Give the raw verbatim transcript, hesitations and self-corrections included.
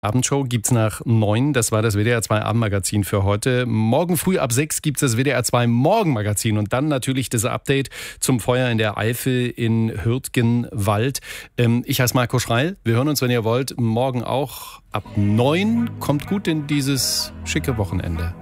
Abendshow gibt's nach neun. Das war das W D R zwei Abendmagazin für heute. Morgen früh ab sechs gibt's das W D R zwei Morgenmagazin und dann natürlich das Update zum Feuer in der Eifel in Hürtgenwald. Ähm, ich heiße Marco Schreil. Wir hören uns, wenn ihr wollt, morgen auch ab neun. Kommt gut in dieses schicke Wochenende.